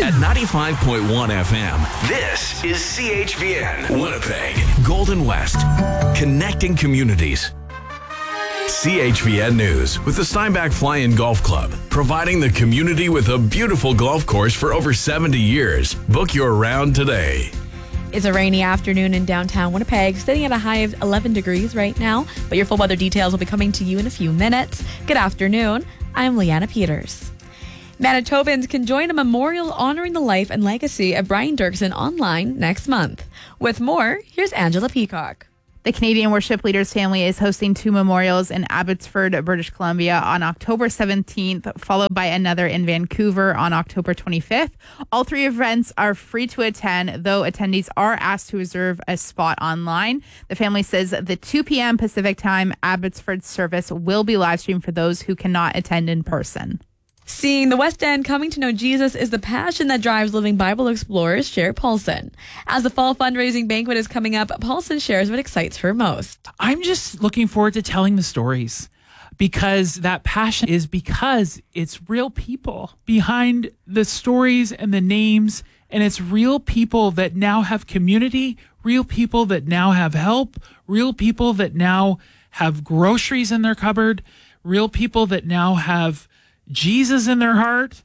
At 95.1 FM, this is CHVN, Winnipeg, Golden West, connecting communities. CHVN News with the Steinbach Fly-In Golf Club, providing the community with a beautiful golf course for over 70 years. Book your round today. It's a rainy afternoon in downtown Winnipeg, sitting at a high of 11 degrees right now, but your full weather details will be coming to you in a few minutes. Good afternoon. I'm Leanna Peters. Manitobans can join a memorial honoring the life and legacy of Brian Dirksen online next month. With more, here's Angela Peacock. The Canadian Worship Leaders family is hosting two memorials in Abbotsford, British Columbia on October 17th, followed by another in Vancouver on October 25th. All three events are free to attend, though attendees are asked to reserve a spot online. The family says the 2 p.m. Pacific time Abbotsford service will be live streamed for those who cannot attend in person. Seeing the West End coming to know Jesus is the passion that drives Living Bible Explorers Cher Paulson. As the fall fundraising banquet is coming up, Paulson shares what excites her most. I'm just looking forward to telling the stories, because that passion is because it's real people behind the stories and the names, and it's real people that now have community, real people that now have help, real people that now have groceries in their cupboard, real people that now have Jesus in their heart,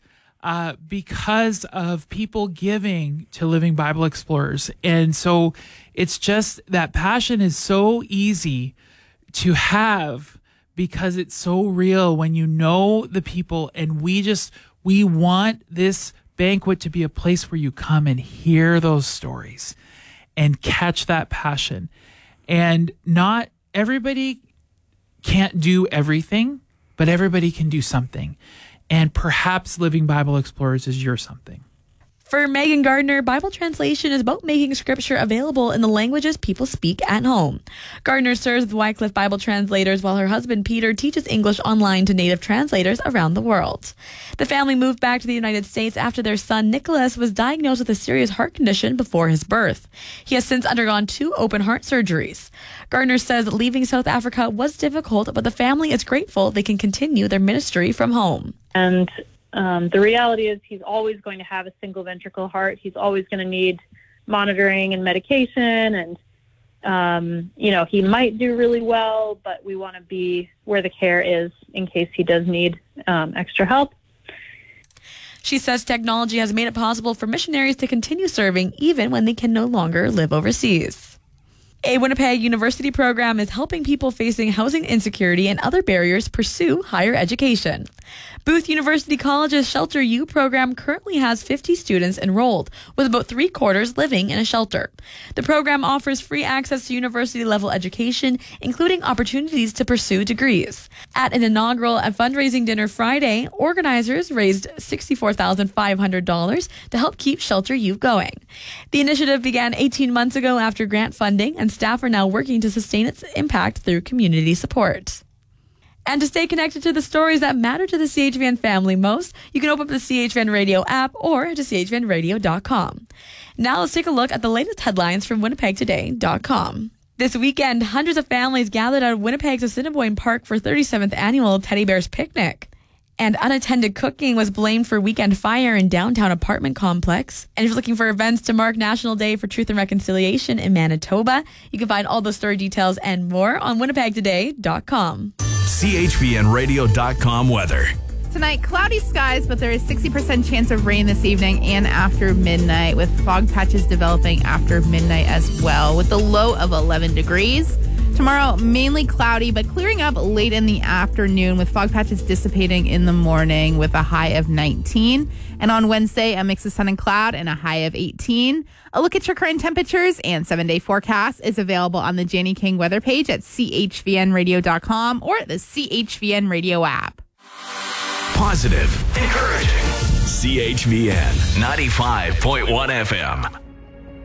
because of people giving to Living Bible Explorers. And so it's just that passion is so easy to have because it's so real when you know the people. And we want this banquet to be a place where you come and hear those stories and catch that passion. And not everybody can't do everything, but everybody can do something. And perhaps Living Bible Explorers is your something. For Megan Gardner, Bible translation is about making scripture available in the languages people speak at home. Gardner serves with Wycliffe Bible Translators while her husband Peter teaches English online to native translators around the world. The family moved back to the United States after their son Nicholas was diagnosed with a serious heart condition before his birth. He has since undergone 2 open heart surgeries. Gardner says leaving South Africa was difficult, but the family is grateful they can continue their ministry from home. And the reality is he's always going to have a single ventricle heart. He's always going to need monitoring and medication. And, he might do really well, but we want to be where the care is in case he does need extra help. She says technology has made it possible for missionaries to continue serving even when they can no longer live overseas. A Winnipeg University program is helping people facing housing insecurity and other barriers pursue higher education. Booth University College's Shelter U program currently has 50 students enrolled, with about 3/4 living in a shelter. The program offers free access to university-level education, including opportunities to pursue degrees. At an inaugural fundraising dinner Friday, organizers raised $64,500 to help keep Shelter U going. The initiative began 18 months ago after grant funding, and staff are now working to sustain its impact through community support. And to stay connected to the stories that matter to the CHVN family most, you can open up the CHVN Radio app or head to chvnradio.com. Now let's take a look at the latest headlines from winnipegtoday.com. This weekend, hundreds of families gathered at Winnipeg's Assiniboine Park for 37th annual Teddy Bears Picnic. And unattended cooking was blamed for weekend fire in downtown apartment complex. And if you're looking for events to mark National Day for Truth and Reconciliation in Manitoba, you can find all those story details and more on winnipegtoday.com. CHVNradio.com weather. Tonight, cloudy skies, but there is 60% chance of rain this evening and after midnight, with fog patches developing after midnight as well, with a low of 11 degrees. Tomorrow, mainly cloudy, but clearing up late in the afternoon, with fog patches dissipating in the morning with a high of 19. And on Wednesday, a mix of sun and cloud and a high of 18. A look at your current temperatures and 7-day forecast is available on the Janie King weather page at chvnradio.com or the CHVN Radio app. Positive, encouraging. CHVN 95.1 FM.